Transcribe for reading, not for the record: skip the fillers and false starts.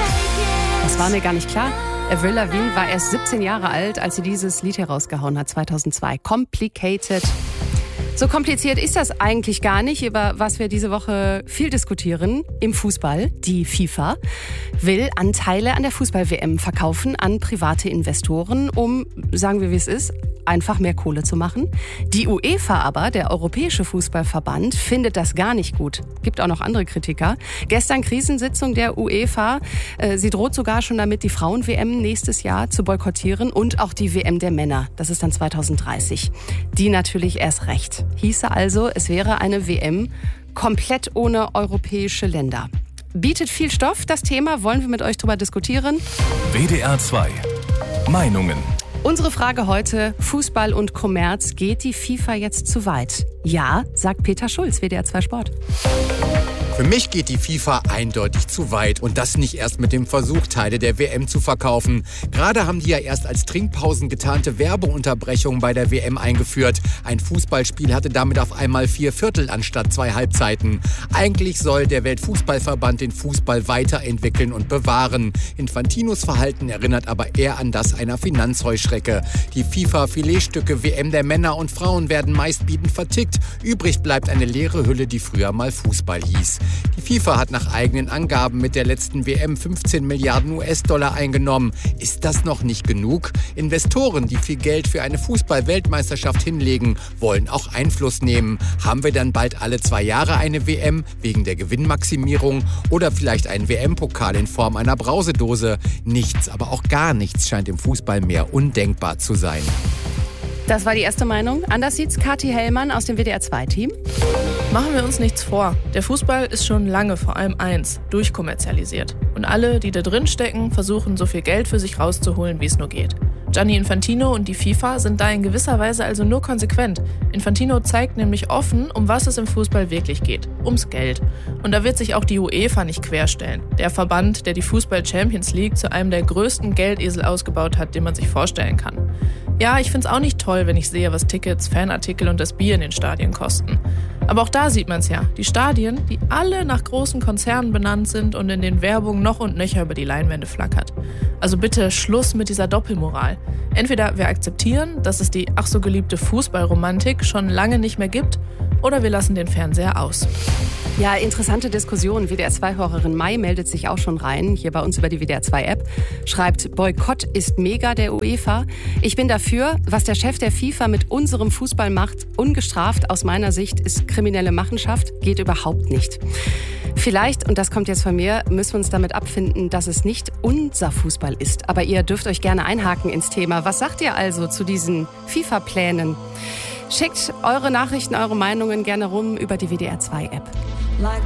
Das war mir gar nicht klar. Avril Lavigne war erst 17 Jahre alt, als sie dieses Lied herausgehauen hat, 2002. Complicated. So kompliziert ist das eigentlich gar nicht, über was wir diese Woche viel diskutieren. Im Fußball, die FIFA will Anteile an der Fußball-WM verkaufen an private Investoren, um, sagen wir wie es ist, einfach mehr Kohle zu machen. Die UEFA aber, der Europäische Fußballverband, findet das gar nicht gut. Gibt auch noch andere Kritiker. Gestern Krisensitzung der UEFA. Sie droht sogar schon damit, die Frauen-WM nächstes Jahr zu boykottieren und auch die WM der Männer. Das ist dann 2030. Die natürlich erst recht. Hieße also, es wäre eine WM komplett ohne europäische Länder. Bietet viel Stoff, das Thema, wollen wir mit euch drüber diskutieren. WDR 2 Meinungen. Unsere Frage heute, Fußball und Kommerz, geht die FIFA jetzt zu weit? Ja, sagt Peter Schulz, WDR 2 Sport. Für mich geht die FIFA eindeutig zu weit und das nicht erst mit dem Versuch, Teile der WM zu verkaufen. Gerade haben die ja erst als Trinkpausen getarnte Werbeunterbrechungen bei der WM eingeführt. Ein Fußballspiel hatte damit auf einmal 4 Viertel anstatt 2 Halbzeiten. Eigentlich soll der Weltfußballverband den Fußball weiterentwickeln und bewahren. Infantinos Verhalten erinnert aber eher an das einer Finanzheuschrecke. Die FIFA-Filetstücke WM der Männer und Frauen werden meistbietend vertickt. Übrig bleibt eine leere Hülle, die früher mal Fußball hieß. Die FIFA hat nach eigenen Angaben mit der letzten WM 15 Milliarden US-Dollar eingenommen. Ist das noch nicht genug? Investoren, die viel Geld für eine Fußball-Weltmeisterschaft hinlegen, wollen auch Einfluss nehmen. Haben wir dann bald alle 2 Jahre eine WM wegen der Gewinnmaximierung oder vielleicht einen WM-Pokal in Form einer Brausedose? Nichts, aber auch gar nichts scheint im Fußball mehr undenkbar zu sein. Das war die erste Meinung. Anders sieht's Kathi Hellmann aus dem WDR 2-Team. Machen wir uns nichts vor. Der Fußball ist schon lange vor allem eins, durchkommerzialisiert. Und alle, die da drin stecken, versuchen so viel Geld für sich rauszuholen, wie es nur geht. Gianni Infantino und die FIFA sind da in gewisser Weise also nur konsequent. Infantino zeigt nämlich offen, um was es im Fußball wirklich geht. Ums Geld. Und da wird sich auch die UEFA nicht querstellen. Der Verband, der die Fußball-Champions League zu einem der größten Geldesel ausgebaut hat, den man sich vorstellen kann. Ja, ich find's auch nicht toll, wenn ich sehe, was Tickets, Fanartikel und das Bier in den Stadien kosten. Aber auch da sieht man's ja. Die Stadien, die alle nach großen Konzernen benannt sind und in den Werbung noch und nöcher über die Leinwände flackert. Also bitte Schluss mit dieser Doppelmoral. Entweder wir akzeptieren, dass es die ach so geliebte Fußballromantik schon lange nicht mehr gibt, oder wir lassen den Fernseher aus. Ja, interessante Diskussion. WDR-2-Hörerin Mai meldet sich auch schon rein, hier bei uns über die WDR-2-App. Schreibt, Boykott ist mega der UEFA. Ich bin dafür, was der Chef der FIFA mit unserem Fußball macht, ungestraft aus meiner Sicht, ist kriminelle Machenschaft, geht überhaupt nicht. Vielleicht, und das kommt jetzt von mir, müssen wir uns damit abfinden, dass es nicht unser Fußball ist. Aber ihr dürft euch gerne einhaken ins Thema. Was sagt ihr also zu diesen FIFA-Plänen? Schickt eure Nachrichten, eure Meinungen gerne rum über die WDR 2 App. Like